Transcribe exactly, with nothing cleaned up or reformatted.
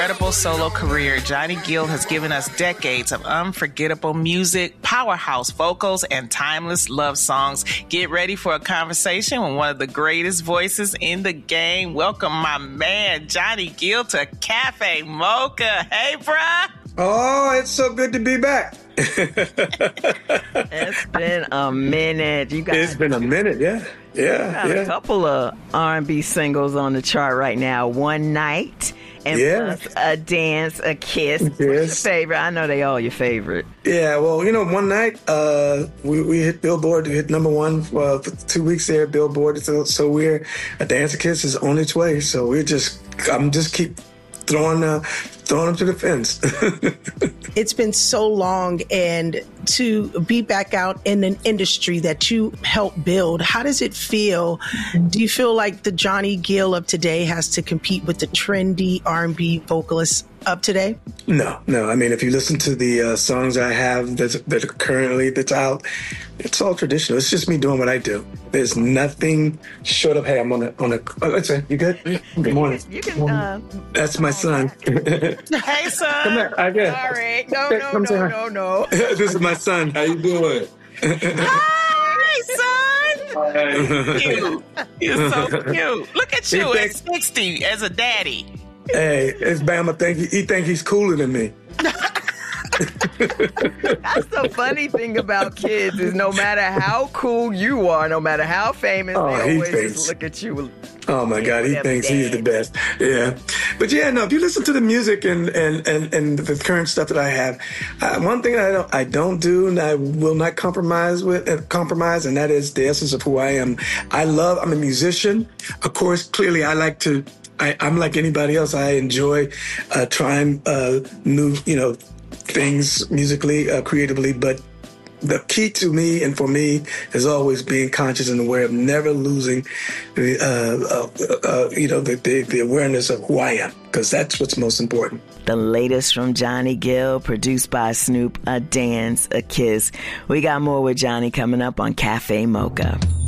Incredible solo career, Johnny Gill has given us decades of unforgettable music, powerhouse vocals, and timeless love songs. Get ready for a conversation with one of the greatest voices in the game. Welcome my man, Johnny Gill, to Cafe Mocha. Hey, bruh. Oh, it's so good to be back. It's been a minute. You guys. It's been a minute, yeah. Yeah, got yeah. a couple of R and B singles on the chart right now. One Night and yeah. plus A Dance, A Kiss. Yes. What's your favorite? I know they all your favorite. Yeah, well, you know, One Night, uh, we, we hit Billboard, we hit number one uh, for two weeks there at Billboard. So, so we're, A Dance, A Kiss is on its way. So we're just, I'm just keep throwing, uh, throwing them to the fence. It's been so long, and to be back out in an industry that you helped build, how does it feel? Do you feel like the Johnny Gill of today has to compete with the trendy R and B vocalists of today? No, no. I mean, if you listen to the uh, songs I have that's, that are currently that's out, it's all traditional. It's just me doing what I do. There's nothing short of, hey, I'm on a, on a, oh, let's say, you good? Good morning. You can, uh, That's my son. Hey, son. Come here. I guess. Sorry. No, no, no, no, no. This is my son. How you doing? Hi, son. Cute. You're so cute. Look at you He at thinks- sixty as a daddy. Hey, it's Bama. Think he, he think he's cooler than me. That's the funny thing about kids is no matter how cool you are, no matter how famous, Oh, they he always thinks- just look at you. Oh my God, he Whatever, thinks he's Dad. the best. Yeah, but yeah, no. If you listen to the music and and and, and the current stuff that I have, uh, one thing I don't I don't do and I will not compromise with uh, compromise, and that is the essence of who I am. I love. I'm a musician. Of course, clearly, I like to. I, I'm like anybody else. I enjoy uh, trying uh, new, you know, things musically, uh, creatively, but the key to me and for me is always being conscious and aware of never losing the, uh, uh, uh, you know, the, the, the awareness of who I am, because that's what's most important. The latest from Johnny Gill, produced by Snoop, A Dance, A Kiss. We got more with Johnny coming up on Cafe Mocha.